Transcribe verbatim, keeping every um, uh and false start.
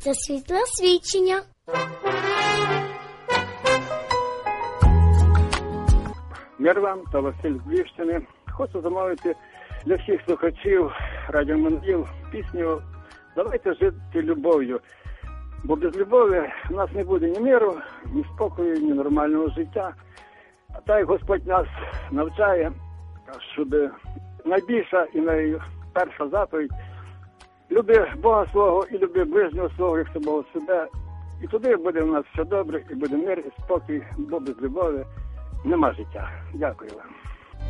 за світле свідчення. Мир вам та Василь з Львівщини. Хочу замовити для всіх слухачів Радіо Манділ пісню «Давайте жити любов'ю». Бо без любові в нас не буде ні миру, ні спокою, ні нормального життя. А так як Господь нас навчає, щоб найбільша і найперша заповідь – люби Бога свого і люби ближнього свого, як самого себе. І туди буде в нас все добре, і буде мир, і спокій, бо без любові нема життя. Дякую вам.